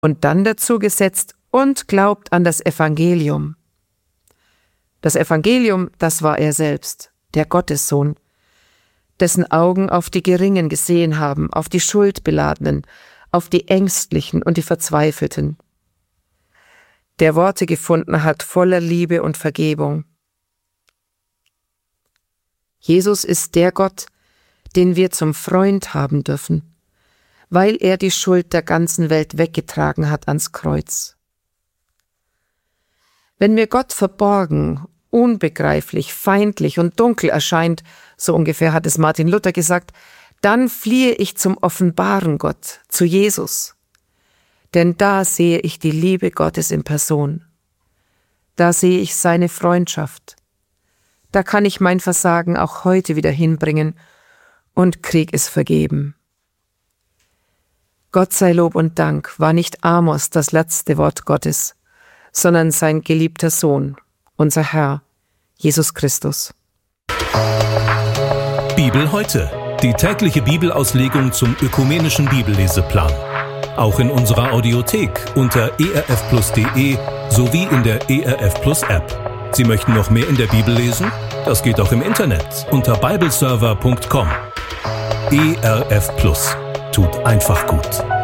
Und dann dazu gesetzt: und glaubt an das Evangelium. Das Evangelium, das war er selbst, der Gottessohn, dessen Augen auf die Geringen gesehen haben, auf die Schuldbeladenen, auf die Ängstlichen und die Verzweifelten, der Worte gefunden hat voller Liebe und Vergebung. Jesus ist der Gott, den wir zum Freund haben dürfen, weil er die Schuld der ganzen Welt weggetragen hat ans Kreuz. Wenn mir Gott verborgen, unbegreiflich, feindlich und dunkel erscheint, so ungefähr hat es Martin Luther gesagt, dann fliehe ich zum offenbaren Gott, zu Jesus. Denn da sehe ich die Liebe Gottes in Person. Da sehe ich seine Freundschaft. Da kann ich mein Versagen auch heute wieder hinbringen und krieg es vergeben. Gott sei Lob und Dank war nicht Amos das letzte Wort Gottes, sondern sein geliebter Sohn, unser Herr, Jesus Christus. Bibel heute, die tägliche Bibelauslegung zum ökumenischen Bibelleseplan. Auch in unserer Audiothek unter erfplus.de sowie in der ERF Plus App. Sie möchten noch mehr in der Bibel lesen? Das geht auch im Internet unter bibleserver.com. ERF Plus tut einfach gut.